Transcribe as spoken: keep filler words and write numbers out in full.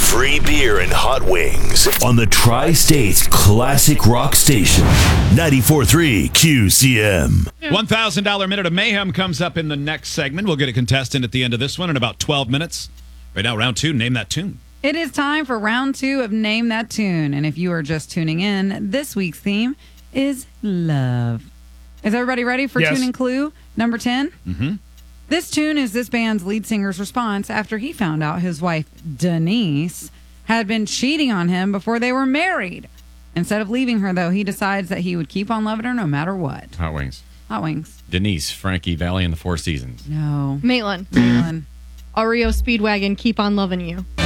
free beer and hot wings on the Tri-States Classic Rock Station, ninety-four point three Q C M. one thousand dollars Minute of Mayhem comes up in the next segment. We'll get a contestant at the end of this one in about twelve minutes. Right now, round two, name that tune. It is time for round two of Name That Tune. And if you are just tuning in, this week's theme is love. Is everybody ready for Yes. tune and clue number ten? Mm-hmm. This tune is this band's lead singer's response after he found out his wife, Denise, had been cheating on him before they were married. Instead of leaving her, though, he decides that he would keep on loving her no matter what. Hot Wings. Hot Wings. Denise, Frankie Valley, and the Four Seasons. No. Maitland. Maitland. R E O Speedwagon, Keep on Loving You.